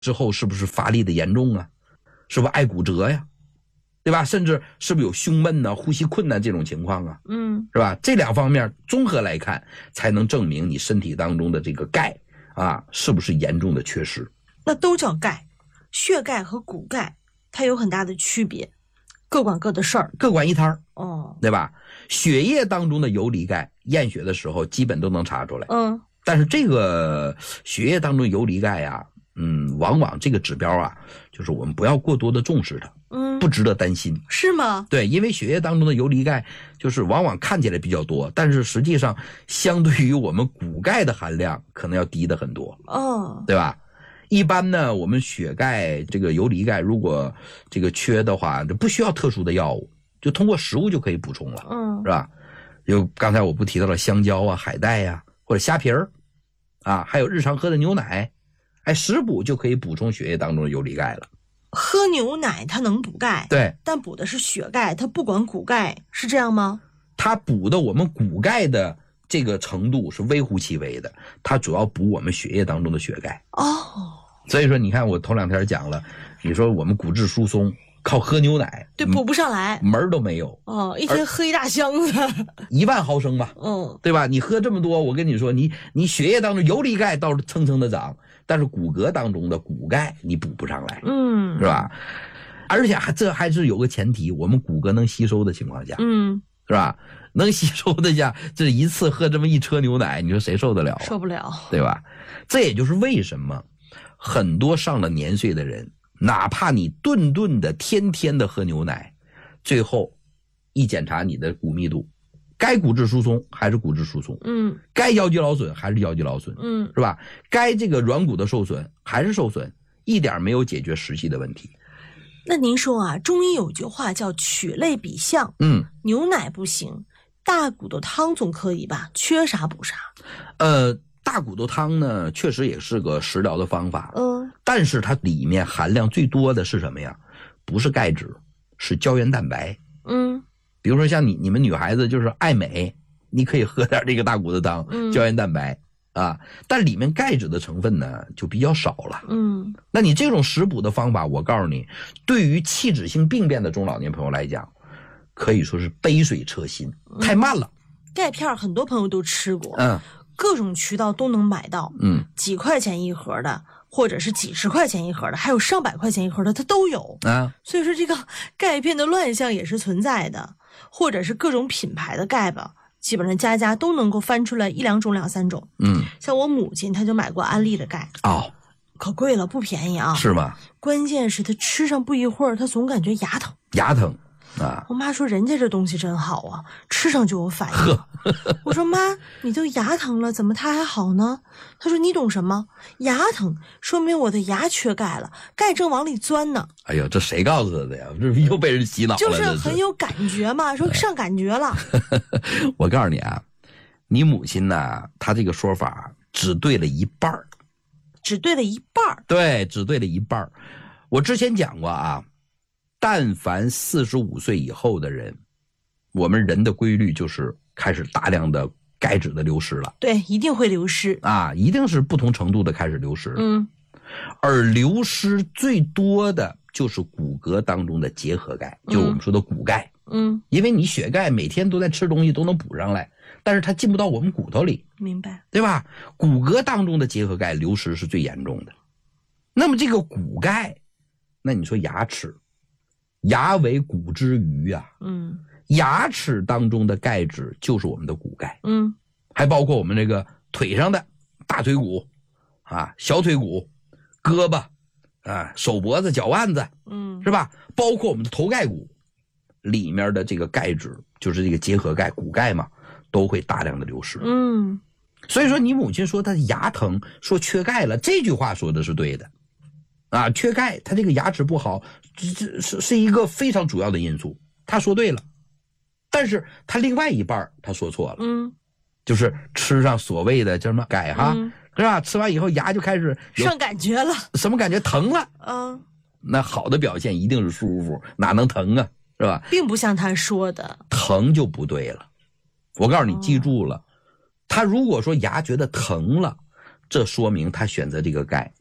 之后是不是乏力的严重啊？是不是爱骨折呀？对吧？甚至是不是有胸闷呢、呼吸困难这种情况啊？是吧？这两方面综合来看，才能证明你身体当中的这个钙啊，是不是严重的缺失。 那都叫钙，血钙和骨钙它有很大的区别，各管各的事儿， 各管一摊儿。对吧？血液当中的游离钙，验血的时候基本都能查出来。但是这个血液当中游离钙呀，往往这个指标啊，就是我们不要过多的重视它。不值得担心。 是吗？ 对，因为血液当中的游离钙就是往往看起来比较多，但是实际上相对于我们骨钙的含量可能要低的很多。对吧？一般呢，我们血钙这个游离钙如果这个缺的话，就不需要特殊的药物，就通过食物就可以补充了。是吧？有刚才我不提到了香蕉啊、海带呀，或者虾皮儿啊，还有日常喝的牛奶，食补就可以补充血液当中的游离钙了。 喝牛奶它能补钙， 对， 但补的是血钙，它不管骨钙，是这样吗？ 它补的我们骨钙的这个程度是微乎其微的，它主要补我们血液当中的血钙。所以说你看我头两天讲了，你说我们骨质疏松靠喝牛奶， 对，补不上来， 门都没有。 一天喝一大箱子 ，10000毫升吧。对吧？你喝这么多，我跟你说，你血液当中游离钙倒是蹭蹭的涨，但是骨骼当中的骨钙你补不上来。是吧？而且这还是有个前提，我们骨骼能吸收的情况下。是吧？能吸收的下，这一次喝这么一车牛奶，你说谁受得了？ 受不了， 对吧？这也就是为什么很多上了年岁的人，哪怕你顿顿的天天的喝牛奶，最后一检查你的骨密度，该骨质疏松还是骨质疏松，该腰肌劳损还是腰肌劳损，是吧？该这个软骨的受损还是受损，一点没有解决实际的问题。 那您说啊，中医有句话叫取类比象，牛奶不行，大骨头汤总可以吧？缺啥补啥。 大骨头汤呢，确实也是个食疗的方法，但是它里面含量最多的是什么呀？不是钙质，是胶原蛋白。比如说像你们女孩子就是爱美，你可以喝点这个大骨头汤，胶原蛋白啊，但里面钙质的成分呢就比较少了。那你这种食补的方法，我告诉你，对于器质性病变的中老年朋友来讲，可以说是杯水车薪，太慢了。 钙片很多朋友都吃过，各种渠道都能买到，几块钱一盒的，或者是几十块钱一盒的，还有上百块钱一盒的，它都有所以说这个钙片的乱象也是存在的，或者是各种品牌的钙吧，基本上家家都能够翻出来1、2种、2、3种。像我母亲她就买过安利的钙，可贵了，不便宜啊。 是吗？ 关键是她吃上不一会儿，她总感觉牙疼。 牙疼啊！ 我妈说人家这东西真好啊，吃上就有反应。我说妈，你都牙疼了，怎么它还好呢？她说你懂什么？牙疼说明我的牙缺钙了，钙正往里钻呢。 哎呦，这谁告诉她的呀？这又被人洗脑了。 就是很有感觉嘛，说上感觉了。 我告诉你啊，你母亲呢，她这个说法只对了一半儿。 只对了一半儿？ 对，只对了一半儿。我之前讲过啊，但凡45岁以后的人，我们人的规律就是开始大量的钙质的流失了。 对，一定会流失啊，一定是不同程度的开始流失。而流失最多的就是骨骼当中的结合钙，就是我们说的骨钙。因为你血钙每天都在吃东西都能补上来，但是它进不到我们骨头里。 明白， 对吧？骨骼当中的结合钙流失是最严重的。那么这个骨钙，那你说牙齿，牙为骨之余啊，牙齿当中的钙质就是我们的骨钙，还包括我们这个腿上的大腿骨啊、小腿骨、胳膊啊、手脖子、脚腕子，是吧？包括我们的头盖骨里面的这个钙质，就是这个结合钙、骨钙嘛，都会大量的流失。所以说你母亲说她牙疼，说缺钙了，这句话说的是对的啊，缺钙，她这个牙齿不好，这是一个非常主要的因素，她说对了。但是她另外一半她说错了，就是吃上所谓的叫什么钙哈，是吧？吃完以后牙就开始上感觉了， 什么感觉？疼了。那好的表现一定是舒服，哪能疼啊，是吧？ 并不像他说的， 疼就不对了。我告诉你，记住了，他如果说牙觉得疼了，这说明他选择这个钙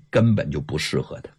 根本就不适合他。